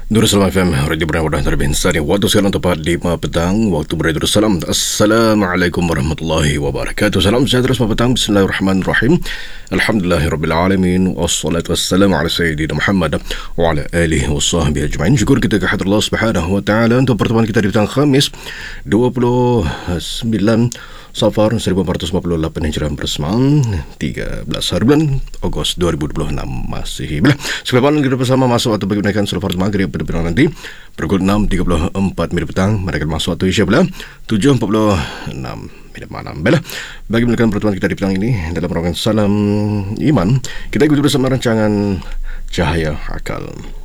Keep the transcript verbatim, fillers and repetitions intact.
Darussalam F M, Radio Bernama Terbinsa. Waktu sekarang tepat lima petang, waktu berada Darussalam. Assalamualaikum warahmatullahi wabarakatuh. Salam sejahtera selamat petang. Bismillahirrahmanirrahim. Alhamdulillahirrabbilalamin. Wassalatu wassalamu ala Sayyidina Muhammad wa ala alihi wa sahbihi ajma'in. Syukur kita kehadirat Allah subhanahu wa ta'ala untuk pertemuan kita di petang Khamis dua puluh sembilan Safar seribu empat ratus empat puluh lapan Hijrah bersamaan tiga belas hari bulan Ogos dua ribu dua puluh enam Masihi. Bila sebelum kita bersama masuk waktu bagi menaikkan solat fardu maghrib pada petang nanti pukul enam tiga puluh empat minit petang, mereka masuk waktu Isya bila tujuh empat puluh enam minit malam. Bila bagi menaikkan pertemuan kita di petang ini dalam rangkaian Salam Iman, kita ikuti bersama rancangan Cahaya Akal.